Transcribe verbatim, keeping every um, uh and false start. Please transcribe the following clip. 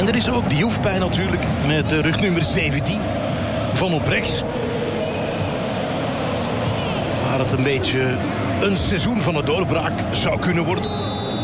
En er is ook Diouf bij natuurlijk, met de rugnummer zeventien van op rechts. Waar het een beetje een seizoen van de doorbraak zou kunnen worden.